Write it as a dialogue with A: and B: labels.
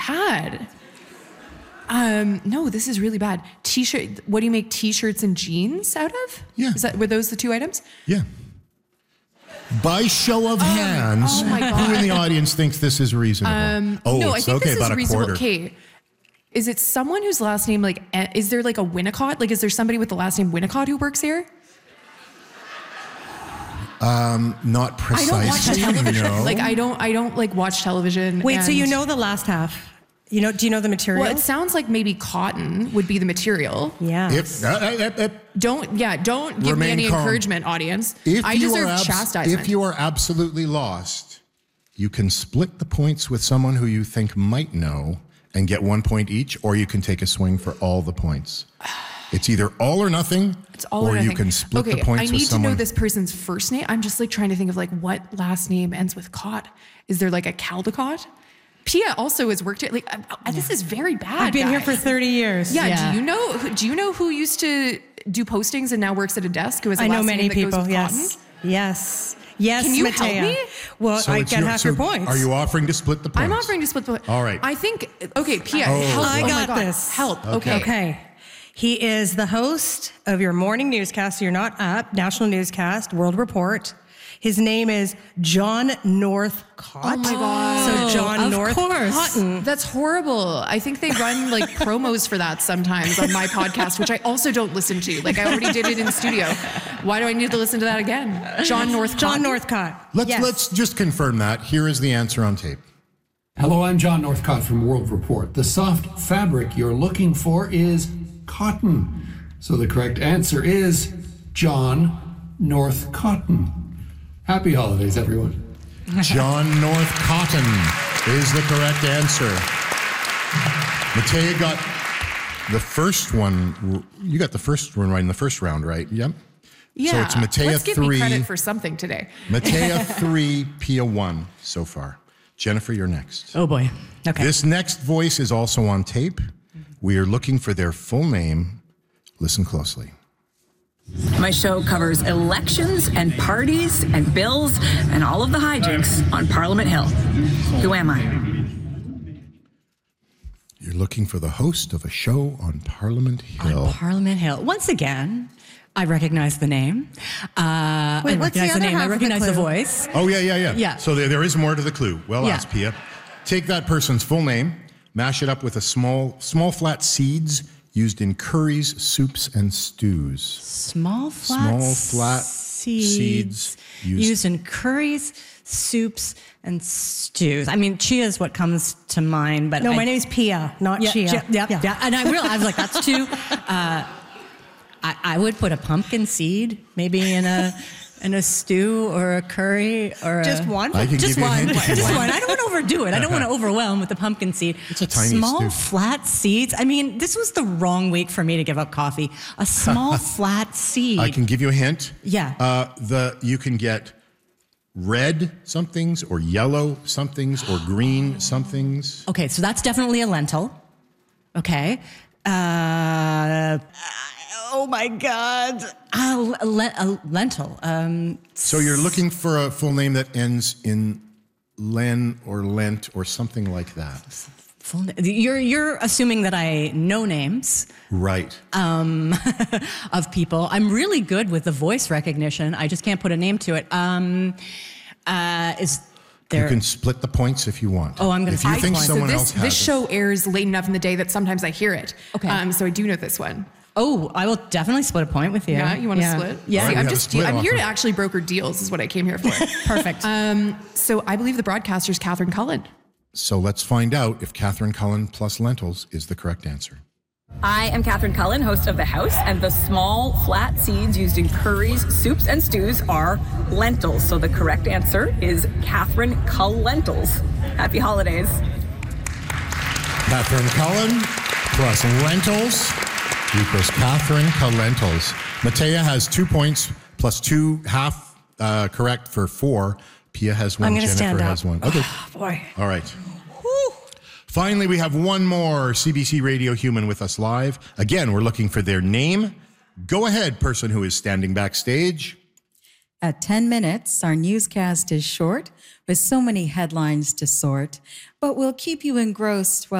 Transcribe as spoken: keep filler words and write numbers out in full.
A: bad. Um, no, this is really bad. T-shirt. What do you make T-shirts and jeans out of?
B: Yeah.
A: Is that were those the two items?
B: Yeah. By show of hands,
A: oh my God.
B: who in the audience thinks this is reasonable?
A: Um,
B: oh,
A: no, I
B: it's
A: think
B: okay,
A: this
B: about
A: is
B: a
A: reasonable.
B: quarter.
A: Okay. Is it someone whose last name, like, is there like a Winnicott? Like, is there somebody with the last name Winnicott who works here?
B: Um, not precisely.
A: I don't watch television.
B: No.
A: Like, I don't, I don't like watch television.
C: Wait, so
A: and-
C: you know the last half? You know? Do you know the material?
A: Well, it sounds like maybe cotton would be the material.
C: yeah.
B: If, uh, uh, uh,
A: Don't, yeah, don't give
B: Remain
A: me any
B: calm.
A: encouragement, audience.
B: if
A: I
B: you
A: deserve
B: are abs-
A: chastisement.
B: If you are absolutely lost, you can split the points with someone who you think might know and get one point each, or you can take a swing for all the points. It's either all or nothing,
A: It's all
B: or
A: or
B: you
A: nothing.
B: can split
A: okay,
B: the points
A: I
B: with
A: need to
B: someone.
A: know this person's first name. I'm just like trying to think of like what last name ends with Cott. Is there like a Caldecott? Pia also has worked at like. Uh, uh, this is very bad.
C: I've been here
A: guys.
C: for thirty years.
A: Yeah,
D: Yeah.
A: Do you know? who- Do you know who used to do postings and now works at a desk? Who has a
C: I know
A: last
C: many
A: name that goes
C: people.
A: with
C: Yes.
A: Cotton?
C: Yes. Yes.
A: Can you
C: Matea.
A: help me?
C: Well,
B: So
C: I
B: it's
C: get
B: your-
C: half
B: so
C: your points.
B: Are you offering to split the points?
A: I'm offering to split the.
B: All right.
A: I think. Okay, Pia.
B: Oh.
A: Help.
C: I
A: oh my
C: got
A: God.
C: this.
A: Help. Okay.
C: Okay. He is the host of your morning newscast, so You're Not Up, national newscast, World Report. His name is John Northcott.
A: Oh my God.
C: So John
D: Of
C: North
D: course.
C: Cotton.
A: That's horrible. I think they run like promos for that sometimes on my podcast, which I also don't listen to. Like I already did it in studio. Why do I need to listen to that again? John Northcott.
C: John Northcott.
B: Let's
C: Yes.
B: let's just confirm that. Here is the answer on tape.
E: Hello, I'm John Northcott from World Report. The soft fabric you're looking for is cotton. So the correct answer is John North Cotton. Happy holidays, everyone.
B: John North Cotton is the correct answer. Matea got the first one. You got the first one right in the first round, right? Yep.
A: Yeah.
B: So it's Matea
A: Let's give
B: three.
A: me credit for something today.
B: Matea three, Pia one so far. Jennifer, you're next.
D: Oh boy. Okay.
B: This next voice is also on tape. We are looking for their full name. Listen closely.
F: My show covers elections and parties and bills and all of the hijinks on Parliament Hill. Who am I?
B: You're looking for the host of a show on Parliament Hill.
D: On Parliament Hill. Once again, I recognize the name. Uh,
C: Wait,
D: I
C: what's the
D: recognize
C: other
D: name. I
C: half of the
D: recognize the
C: clue?
D: voice.
B: Oh, yeah, yeah, yeah.
D: Yeah.
B: So there, there is more to the clue. Well
D: Yeah.
B: asked, Pia. Take that person's full name, mash it up with a small, small flat seeds used in curries, soups, and stews.
D: Small flat,
B: Small flat
D: seeds,
B: seeds
D: used,
B: used-
D: in curries, soups, and stews. I mean, chia is what comes to mind, but
C: No,
D: I,
C: my name's Pia, not
D: yeah,
C: Chia.
D: chia- yeah, yeah, And I realized I was like, that's too. Uh, I, I would put a pumpkin seed maybe in a in a stew or a curry or
C: Just
D: a,
C: one?
B: I can
D: Just
B: give you a
D: one,
B: hint if you
D: just
B: want.
D: one. I don't want to overdo it. I don't want to overwhelm with the pumpkin seed.
B: It's a tiny
D: small
B: stew.
D: flat seeds. I mean, this was the wrong week for me to give up coffee. A small flat seed.
B: I can give you a hint.
D: Yeah.
B: Uh, the you can get red somethings or yellow somethings or green somethings.
D: Okay, so that's definitely a lentil. Okay. Uh, oh my God. Uh, a, le- a lentil. Um,
B: So you're looking for a full name that ends in len or lent or something like that.
D: full na- you're you're assuming that I know names
B: Right.
D: um, of people. I'm really good with the voice recognition. I just can't put a name to it. Um, uh, is there?
B: You can split the points if you want.
D: Oh, I'm gonna
B: If you
D: split
B: think
D: points. So
B: someone
A: so this,
B: else has
A: this
B: it.
A: show airs late enough in the day that sometimes I hear it.
D: Okay.
A: Um, so I do know this one.
D: Oh, I will definitely split a point with you.
A: Yeah, you want to split?
D: Yeah.
B: All right,
A: See,
B: we
A: I'm
B: have a
A: just
B: split
A: I'm here
B: offer.
A: to actually broker deals. Is what I came here for.
D: Perfect.
A: Um, so I believe the broadcaster's Catherine Cullen.
B: So let's find out if Catherine Cullen plus lentils is the correct answer.
F: I am Catherine Cullen, host of The House, and the small flat seeds used in curries, soups, and stews are lentils. So the correct answer is Catherine Cullentils. Happy holidays.
B: Catherine Cullen plus lentils equals Catherine Cullentils. Matea has two points plus two half uh, correct for four. Pia has one.
C: I'm gonna
B: Jennifer
C: stand up.
B: has one. Okay.
C: Boy.
B: All right. Finally, we have one more C B C Radio human with us live. Again, we're looking for their name. Go ahead, person who is standing backstage.
G: At ten minutes, our newscast is short with so many headlines to sort, but we'll keep you engrossed while